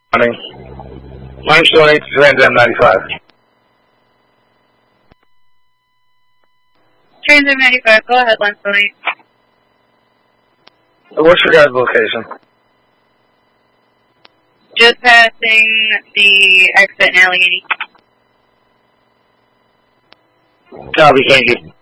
Morning. Mine's 28 to Trans M95. Trans M95, go ahead, Lance 28. What's your guys' location? Just passing the exit in Allegheny. Copy, thank you.